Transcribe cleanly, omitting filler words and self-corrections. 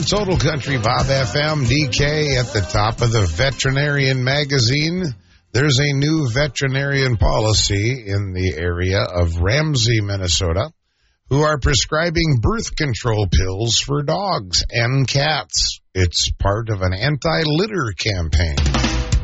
Total Country Bob FM, DK at the top of the Veterinarian Magazine. There's a new veterinarian policy in the area of Ramsey, Minnesota, who are prescribing birth control pills for dogs and cats. It's part of an anti-litter campaign.